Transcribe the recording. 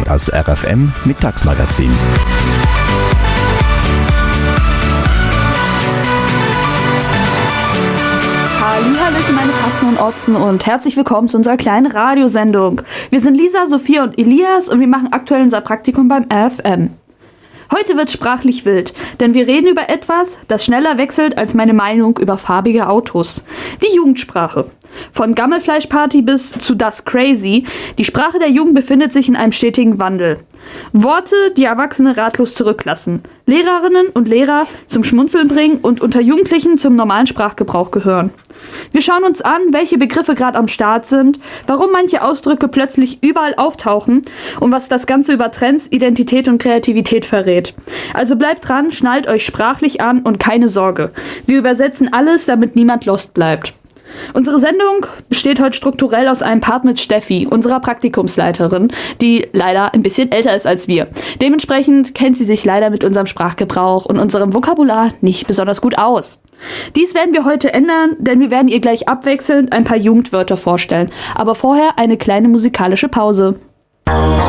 Das RFM Mittagsmagazin. Hallihallöchen, meine Katzen und Ochsen, und herzlich willkommen zu unserer kleinen Radiosendung. Wir sind Lisa, Sophia und Elias und wir machen aktuell unser Praktikum beim RFM. Heute wird sprachlich wild, denn wir reden über etwas, das schneller wechselt als meine Meinung über farbige Autos. Die Jugendsprache. Von Gammelfleischparty bis zu Das Crazy, die Sprache der Jugend befindet sich in einem stetigen Wandel. Worte, die Erwachsene ratlos zurücklassen. Lehrerinnen und Lehrer zum Schmunzeln bringen und unter Jugendlichen zum normalen Sprachgebrauch gehören. Wir schauen uns an, welche Begriffe gerade am Start sind, warum manche Ausdrücke plötzlich überall auftauchen und was das Ganze über Trends, Identität und Kreativität verrät. Also bleibt dran, schnallt euch sprachlich an und keine Sorge. Wir übersetzen alles, damit niemand lost bleibt. Unsere Sendung besteht heute strukturell aus einem Part mit Steffi, unserer Praktikumsleiterin, die leider ein bisschen älter ist als wir. Dementsprechend kennt sie sich leider mit unserem Sprachgebrauch und unserem Vokabular nicht besonders gut aus. Dies werden wir heute ändern, denn wir werden ihr gleich abwechselnd ein paar Jugendwörter vorstellen. Aber vorher eine kleine musikalische Pause.